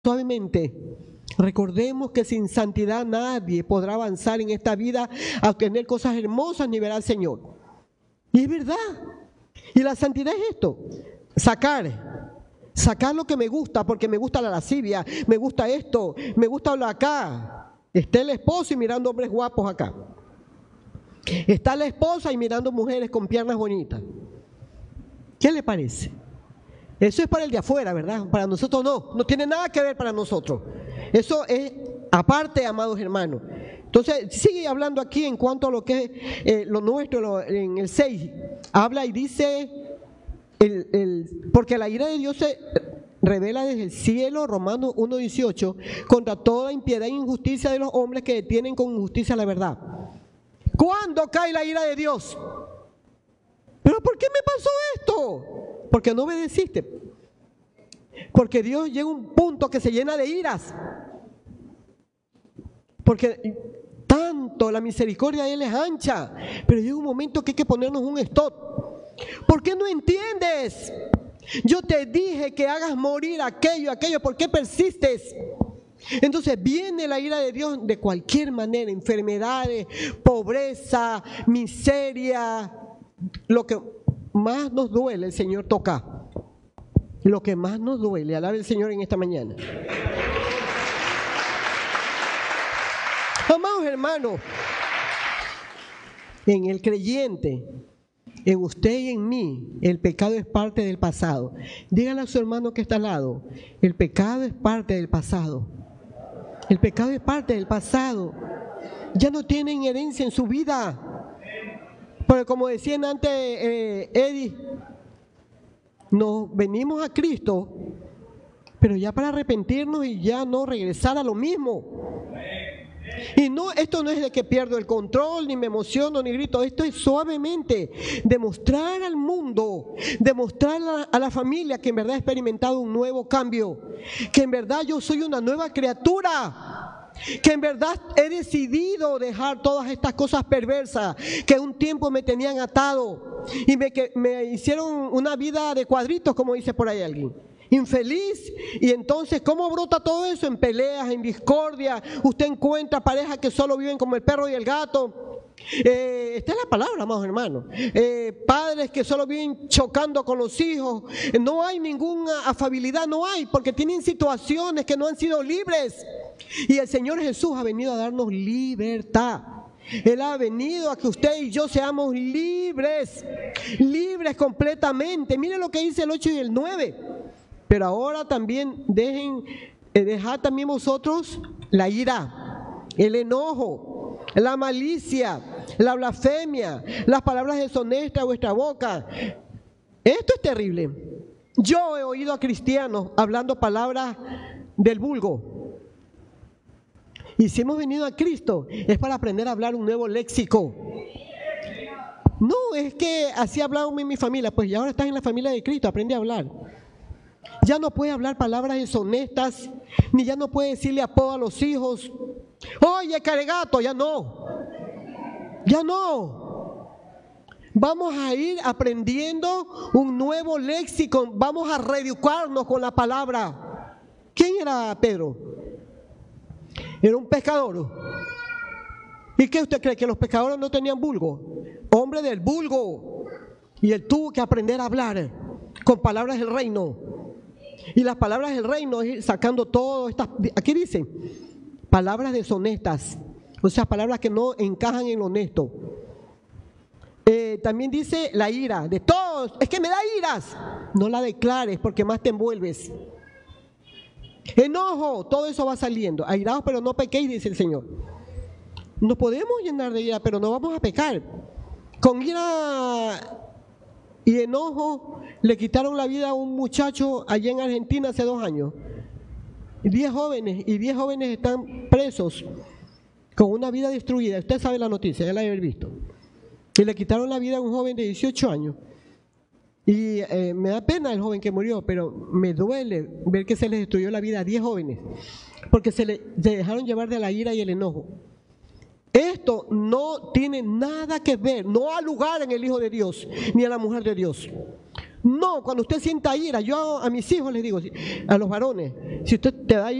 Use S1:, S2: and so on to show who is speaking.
S1: suavemente. Recordemos que sin santidad nadie podrá avanzar en esta vida a obtener cosas hermosas ni ver al Señor. Y es verdad. Y la santidad es esto: sacar lo que me gusta, porque me gusta la lascivia, me gusta esto, me gusta lo acá. Está el esposo y mirando hombres guapos acá. Está la esposa y mirando mujeres con piernas bonitas. ¿Qué le parece? Eso es para el de afuera, ¿verdad? Para nosotros no tiene nada que ver para nosotros. Eso es aparte, amados hermanos. Entonces, sigue hablando aquí en cuanto a lo que es lo nuestro, en el 6. Habla y dice, porque la ira de Dios se revela desde el cielo, Romanos 1:18, contra toda impiedad e injusticia de los hombres que detienen con injusticia la verdad. ¿Cuándo cae la ira de Dios? ¿Pero por qué me pasó esto? Porque no obedeciste. Porque Dios llega a un punto que se llena de iras. Porque tanto la misericordia de Él es ancha, pero llega un momento que hay que ponernos un stop. ¿Por qué no entiendes? Yo te dije que hagas morir aquello, ¿por qué persistes? Entonces viene la ira de Dios de cualquier manera: enfermedades, pobreza, miseria. Lo que más nos duele, el Señor toca. Lo que más nos duele, alabe el Señor en esta mañana. Amados hermanos, en el creyente, en usted y en mí, el pecado es parte del pasado. Dígale a su hermano que está al lado: el pecado es parte del pasado. El pecado es parte del pasado. Ya no tiene inherencia en su vida. Porque como decían antes Eddie, nos venimos a Cristo, pero ya para arrepentirnos y ya no regresar a lo mismo. Y no, esto no es de que pierdo el control, ni me emociono, ni grito. Esto es suavemente demostrar al mundo, demostrar a la familia que en verdad he experimentado un nuevo cambio, que en verdad yo soy una nueva criatura, que en verdad he decidido dejar todas estas cosas perversas que un tiempo me tenían atado y me hicieron una vida de cuadritos, como dice por ahí alguien. Infeliz. Y entonces, ¿cómo brota todo eso? En peleas, en discordia. Usted encuentra parejas que solo viven como el perro y el gato. Esta es la palabra, amados hermanos. Padres que solo viven chocando con los hijos. No hay ninguna afabilidad, no hay, porque tienen situaciones que no han sido libres. Y el Señor Jesús ha venido a darnos libertad. Él ha venido a que usted y yo seamos libres, libres completamente. Mire lo que dice el 8 y el 9. Pero ahora también dejad también vosotros la ira, el enojo, la malicia, la blasfemia, las palabras deshonestas de vuestra boca. Esto es terrible. Yo he oído a cristianos hablando palabras del vulgo. Y si hemos venido a Cristo es para aprender a hablar un nuevo léxico. No, es que así hablaba en mi familia. Pues ya ahora estás en la familia de Cristo, aprende a hablar. Ya no puede hablar palabras deshonestas, ni ya no puede decirle apodo a los hijos. Oye, caregato, ya no. Ya no. Vamos a ir aprendiendo un nuevo léxico. Vamos a reeducarnos con la palabra. ¿Quién era Pedro? Era un pescador. ¿Y qué usted cree? ¿Que los pescadores no tenían vulgo? Hombre del vulgo. Y él tuvo que aprender a hablar con palabras del reino. Y las palabras del reino es sacando todo estas, aquí dice, palabras deshonestas, o sea, palabras que no encajan en lo honesto. También dice la ira, de todos, es que me da iras, no la declares porque más te envuelves. Enojo, todo eso va saliendo. Airaos pero no pequéis, dice el Señor. Nos podemos llenar de ira, pero no vamos a pecar. Con ira y enojo le quitaron la vida a un muchacho allá en Argentina hace 2 años. 10 jóvenes están presos con una vida destruida. Usted sabe la noticia, ya la debe haber visto. Y le quitaron la vida a un joven de 18 años. Y me da pena el joven que murió, pero me duele ver que se les destruyó la vida a 10 jóvenes. Porque se dejaron llevar de la ira y el enojo. Esto no tiene nada que ver, no ha lugar en el Hijo de Dios, ni en la mujer de Dios. No, cuando usted sienta ira, yo a mis hijos les digo, a los varones, si usted te da